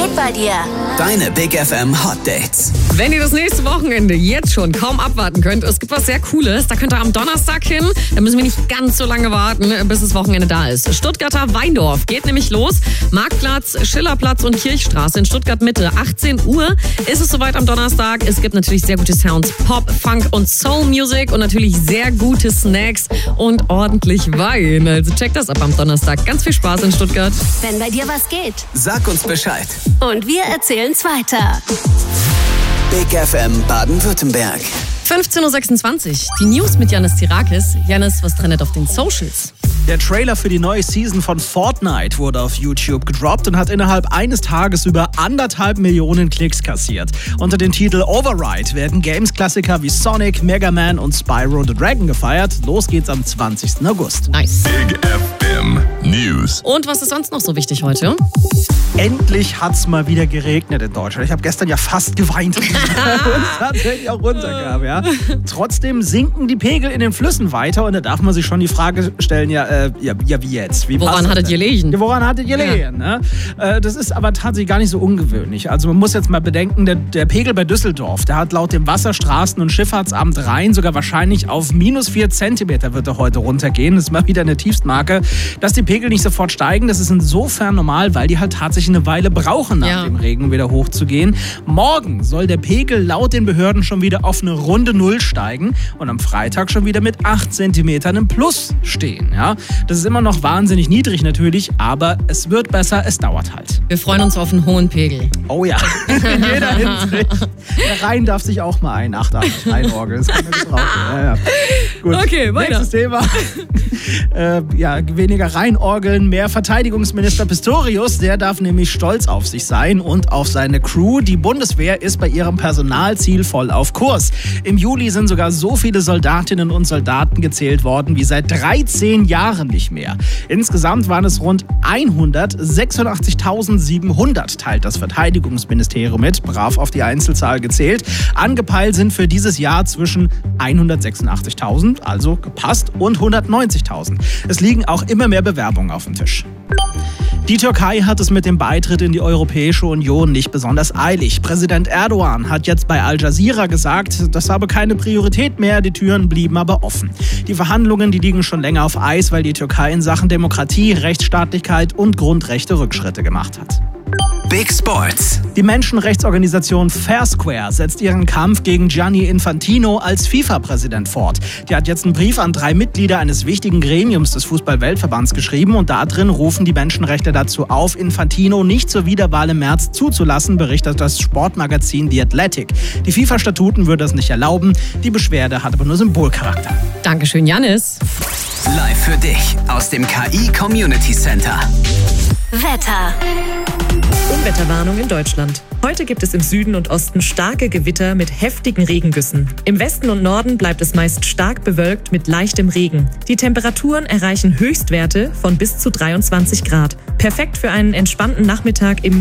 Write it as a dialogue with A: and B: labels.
A: geht bei dir?
B: Deine Big FM Hot Dates.
C: Wenn ihr das nächste Wochenende jetzt schon kaum abwarten könnt, es gibt was sehr Cooles. Da könnt ihr am Donnerstag hin. Da müssen wir nicht ganz so lange warten, bis das Wochenende da ist. Stuttgarter Weindorf geht nämlich los. Marktplatz, Schillerplatz und Kirchstraße in Stuttgart Mitte. 18 Uhr ist es soweit am Donnerstag. Es gibt natürlich sehr gute Sounds, Pop, Funk und Soul Music und natürlich sehr gute Snacks und ordentlich Wein. Also checkt das ab am Donnerstag. Ganz viel Spaß in Stuttgart.
A: Wenn bei dir was geht.
B: Sag uns Bescheid.
A: Und wir erzählen's weiter.
B: Big FM Baden-Württemberg.
C: 15.26 Uhr. Die News mit Janis Tirakis. Janis, was trendet auf den Socials?
D: Der Trailer für die neue Season von Fortnite wurde auf YouTube gedroppt und hat innerhalb eines Tages über 1,5 Millionen Klicks kassiert. Unter dem Titel Override werden Games-Klassiker wie Sonic, Mega Man und Spyro the Dragon gefeiert. Los geht's am 20. August.
C: Nice.
E: Big FM News.
C: Und was ist sonst noch so wichtig heute?
D: Endlich hat's mal wieder geregnet in Deutschland. Ich habe gestern ja fast geweint, weil es tatsächlich auch runterkam. Ja. Trotzdem sinken die Pegel in den Flüssen weiter und da darf man sich schon die Frage stellen, wie jetzt?
C: Woran hattet ihr liegen?
D: Ja, woran hattet ihr liegen? Ne? Das ist aber tatsächlich gar nicht so ungewöhnlich. Also man muss jetzt mal bedenken, der Pegel bei Düsseldorf, der hat laut dem Wasserstraßen- und Schifffahrtsamt Rhein sogar wahrscheinlich auf -4 Zentimeter wird er heute runtergehen. Das ist mal wieder eine Tiefstmarke. Dass die Pegel nicht sofort steigen, das ist insofern normal, weil die halt tatsächlich eine Weile brauchen, nach dem Regen wieder hochzugehen. Morgen soll der Pegel laut den Behörden schon wieder auf eine runde Null steigen und am Freitag schon wieder mit 8 Zentimetern im Plus stehen. Ja? Das ist immer noch wahnsinnig niedrig natürlich, aber es wird besser, es dauert halt.
C: Wir freuen uns auf einen hohen Pegel.
D: Oh ja, in jeder Hinsicht. Der Rhein darf sich auch mal einorgeln. Das kann man gebrauchen. Ja. Gut.
C: Okay, weiter.
D: Nächstes Thema. Weniger Rheinorgeln, mehr Verteidigungsminister Pistorius. Der darf nämlich stolz auf sich sein und auf seine Crew. Die Bundeswehr ist bei ihrem Personalziel voll auf Kurs. Im Juli sind sogar so viele Soldatinnen und Soldaten gezählt worden wie seit 13 Jahren nicht mehr. Insgesamt waren es rund 186.700, teilt das Verteidigungsministerium mit, brav auf die Einzelzahl gezählt. Angepeilt sind für dieses Jahr zwischen 186.000, also gepasst, und 190.000. Es liegen auch immer mehr Bewerbungen auf dem Tisch. Die Türkei hat es mit dem Beitritt in die Europäische Union nicht besonders eilig. Präsident Erdogan hat jetzt bei Al Jazeera gesagt, das habe keine Priorität mehr, die Türen blieben aber offen. Die Verhandlungen, die liegen schon länger auf Eis, weil die Türkei in Sachen Demokratie, Rechtsstaatlichkeit und Grundrechte Rückschritte gemacht hat.
B: Big Sports.
D: Die Menschenrechtsorganisation Fair Square setzt ihren Kampf gegen Gianni Infantino als FIFA-Präsident fort. Die hat jetzt einen Brief an 3 Mitglieder eines wichtigen Gremiums des Fußball-Weltverbands geschrieben und da drin rufen die Menschenrechte dazu auf, Infantino nicht zur Wiederwahl im März zuzulassen, berichtet das Sportmagazin The Athletic. Die FIFA-Statuten würden das nicht erlauben. Die Beschwerde hat aber nur Symbolcharakter.
C: Dankeschön, Janis.
B: Live für dich aus dem KI Community Center.
A: Wetter.
F: Unwetterwarnung in Deutschland. Heute gibt es im Süden und Osten starke Gewitter mit heftigen Regengüssen. Im Westen und Norden bleibt es meist stark bewölkt mit leichtem Regen. Die Temperaturen erreichen Höchstwerte von bis zu 23 Grad. Perfekt für einen entspannten Nachmittag im